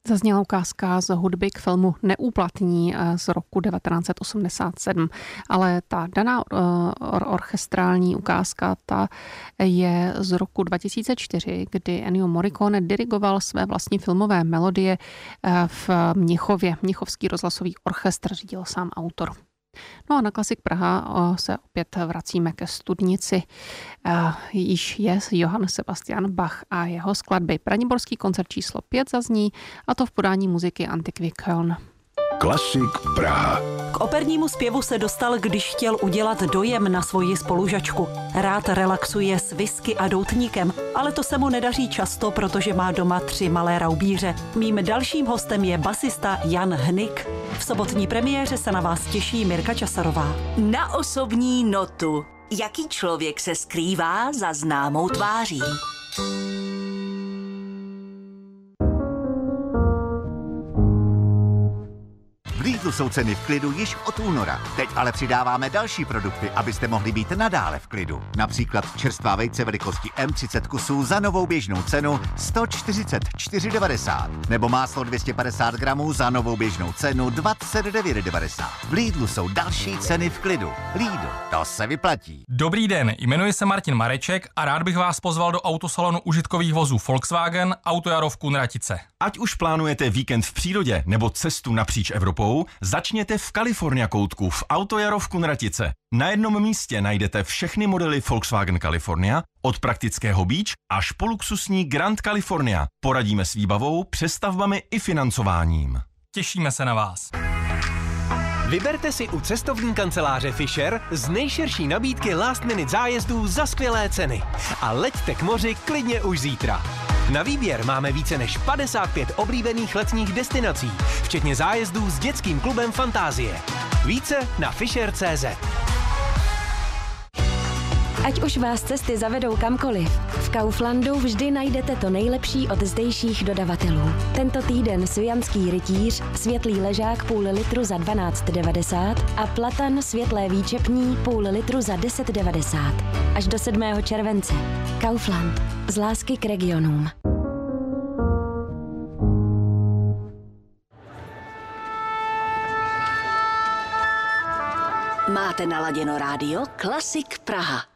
Zazněla ukázka z hudby k filmu Neúplatní z roku 1987, ale ta daná orchestrální ukázka ta je z roku 2004, kdy Ennio Morricone dirigoval své vlastní filmové melodie v Mnichově. Mnichovský rozhlasový orchestr řídil sám autor. No a na Klasik Praha se opět vracíme ke studnici. Již je Johann Sebastian Bach a jeho skladby. Braniborský koncert číslo 5 zazní, a to v podání muziky Antikvy Köln. Klasik Praha. K opernímu zpěvu se dostal, když chtěl udělat dojem na svoji spolužačku. Rád relaxuje s whisky a doutníkem, ale to se mu nedaří často, protože má doma 3 malé raubíře. Mým dalším hostem je basista Jan Hnyk. V sobotní premiéře se na vás těší Mirka Časarová. Na osobní notu. Jaký člověk se skrývá za známou tváří? V Lidlu jsou ceny v klidu již od února. Teď ale přidáváme další produkty, abyste mohli být nadále v klidu. Například čerstvá vejce velikosti M30 kusů za novou běžnou cenu 144,90. Nebo máslo 250 gramů za novou běžnou cenu 29,90. V Lidlu jsou další ceny v klidu. Lidl, to se vyplatí. Dobrý den, jmenuji se Martin Mareček a rád bych vás pozval do autosalonu užitkových vozů Volkswagen Autojaro v Kunratice. Ať už plánujete víkend v přírodě nebo cestu napříč Evropou, začněte v California koutku v Autojaro v Kunratice. Na jednom místě najdete všechny modely Volkswagen California, od praktického Beach až po luxusní Grand California. Poradíme s výbavou, přestavbami i financováním. Těšíme se na vás. Vyberte si u cestovní kanceláře Fisher z nejširší nabídky last minute zájezdů za skvělé ceny. A leďte k moři klidně už zítra. Na výběr máme více než 55 oblíbených letních destinací, včetně zájezdů s dětským klubem Fantázie. Více na fisher.cz. Ať už vás cesty zavedou kamkoliv, v Kauflandu vždy najdete to nejlepší od zdejších dodavatelů. Tento týden svijanský rytíř, světlý ležák půl litru za 12,90 a platan světlé výčepní půl litru za 10,90. Až do 7. července. Kaufland. Z lásky k regionům. Máte naladěno rádio Klasik Praha.